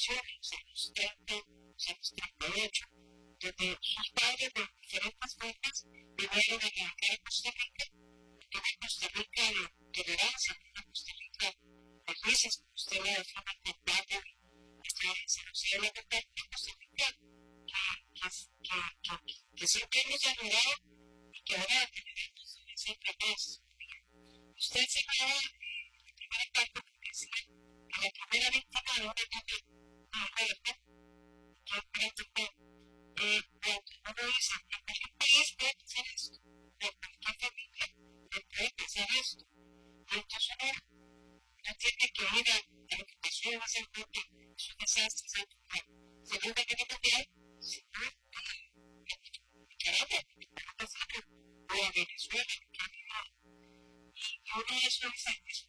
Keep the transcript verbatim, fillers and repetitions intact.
generaciones, en los treinta, los años treinta y ocho, donde sus padres de diferentes formas vinieron a acá en Costa Rica, en una Costa Rica de tolerancia, en una Costa Rica de jueces, como usted lo define con Pablo, se nos habla de una Costa Rica que, que, que, que siempre hemos adorado y que ahora tenemos siempre más. Usted se acaba en la primera parte porque decía que la primera víctima de una guerra no muerta, yo creo que eh, cuando uno dice que cualquier país puede pasar esto, o cualquier familia le puede pasar esto, y entonces uno no tiene que ir a, a lo que pasó en ese momento, es un desastre, ¿sabes? La Segunda Guerra Mundial, sino a Nicaragua, porque puede pasar, o a Venezuela, porque y uno de esos es